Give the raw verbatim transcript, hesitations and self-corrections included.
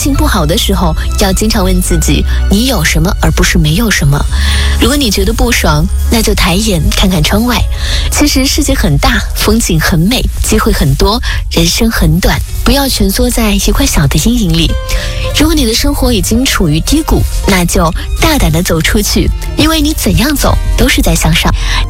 情不好的时候，要经常问自己，你有什么，而不是没有什么。如果你觉得不爽，那就抬眼看看窗外。其实世界很大，风景很美，机会很多，人生很短，不要蜷缩在一块小的阴影里。如果你的生活已经处于低谷，那就大胆地走出去，因为你怎样走都是在向上。